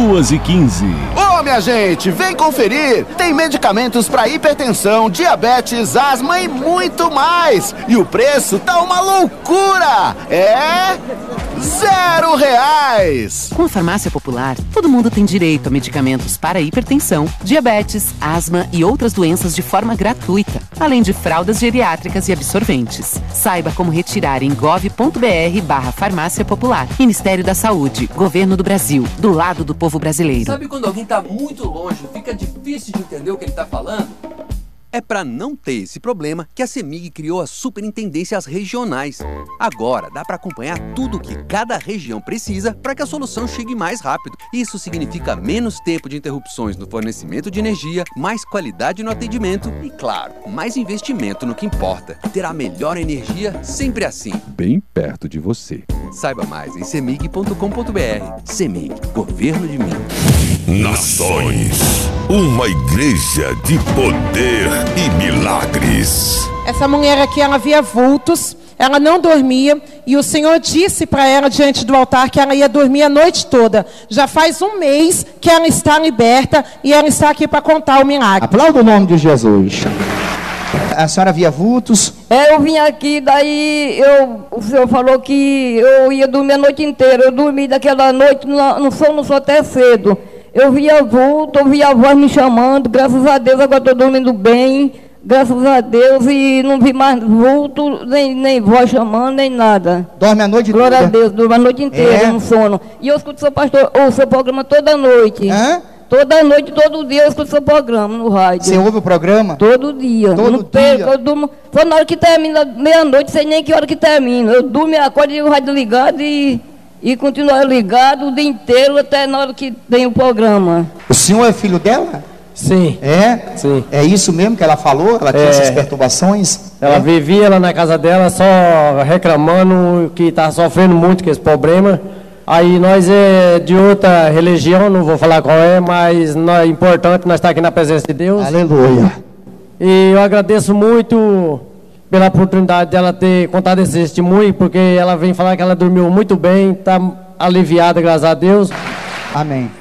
2h15. Ô, minha gente, vem conferir! Tem medicamentos para hipertensão, diabetes, asma e muito mais! E o preço tá uma loucura! É... R$0! Com a Farmácia Popular, todo mundo tem direito a medicamentos para hipertensão, diabetes, asma e outras doenças de forma gratuita, além de fraldas geriátricas e absorventes. Saiba como retirar em gov.br/Farmácia Popular. Ministério da Saúde, Governo do Brasil, do lado do povo brasileiro. Sabe quando alguém tá muito longe, fica difícil de entender o que ele tá falando? É para não ter esse problema que a CEMIG criou as superintendências regionais. Agora dá para acompanhar tudo o que cada região precisa para que a solução chegue mais rápido. Isso significa menos tempo de interrupções no fornecimento de energia, mais qualidade no atendimento e, claro, mais investimento no que importa. Ter a melhor energia sempre assim. Bem perto de você. Saiba mais em cemig.com.br. CEMIG, Governo de Minas. Nações, uma igreja de poder e milagres. Essa mulher aqui, ela via vultos, ela não dormia, e o Senhor disse para ela diante do altar que ela ia dormir a noite toda. Já faz um mês que ela está liberta e ela está aqui para contar o milagre. Aplauda o nome de Jesus. A senhora via vultos? Eu vim aqui, daí o senhor falou que eu ia dormir a noite inteira. Eu dormi daquela noite no sono só até cedo. Eu via vulto, eu via a voz me chamando, graças a Deus agora estou dormindo bem, graças a Deus, e não vi mais vulto, nem voz chamando, nem nada. Dorme a noite Glória toda? Glória a Deus, durmo a noite inteira no sono. E eu escuto o seu programa toda noite. Hã? Toda noite, todo dia eu escuto seu programa no rádio. Você ouve o programa? Todo dia. Todo dia? Eu durmo, só na hora que termina, meia-noite, sei nem que hora que termina. Eu durmo, acordo e o rádio ligado e continuar ligado o dia inteiro até na hora que tem o programa. O senhor é filho dela? Sim. É? Sim. É isso mesmo que ela falou? Ela tinha essas perturbações? Ela vivia lá na casa dela só reclamando que está sofrendo muito com esse problema. Aí nós é de outra religião, não vou falar qual é, mas é importante nós estar aqui na presença de Deus. Aleluia. E eu agradeço muito pela oportunidade dela ter contado esse testemunho, porque ela vem falar que ela dormiu muito bem, está aliviada, graças a Deus. Amém.